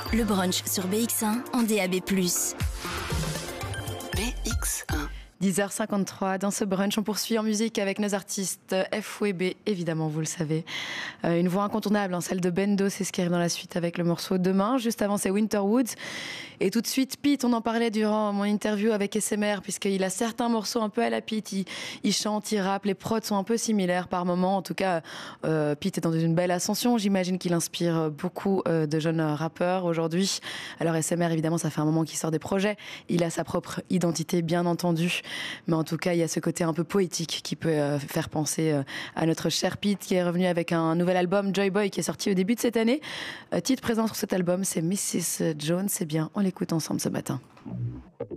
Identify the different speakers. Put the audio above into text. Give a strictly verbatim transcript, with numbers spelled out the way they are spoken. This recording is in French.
Speaker 1: Le brunch sur B X un en D A B plus.
Speaker 2: B X un.
Speaker 3: dix heures cinquante-trois, dans ce brunch, on poursuit en musique avec nos artistes F W B, évidemment, vous le savez. Euh, une voix incontournable, hein, celle de Bendo, c'est ce qui arrive dans la suite avec le morceau Demain. Juste avant, c'est Winterwoods. Et tout de suite, Pete, on en parlait durant mon interview avec S M R, puisqu'il a certains morceaux un peu à la Pete. Il, il chante, il rappe, les prods sont un peu similaires par moments. En tout cas, euh, Pete est dans une belle ascension. J'imagine qu'il inspire beaucoup euh, de jeunes rappeurs aujourd'hui. Alors S M R, évidemment, ça fait un moment qu'il sort des projets. Il a sa propre identité, bien entendu. Mais en tout cas, il y a ce côté un peu poétique qui peut euh, faire penser euh, à notre cher Pete, qui est revenu avec un nouvel album, Joy Boy, qui est sorti au début de cette année. Euh, titre présent sur cet album, c'est missus Jones. C'est bien, on l'écoute ensemble ce matin.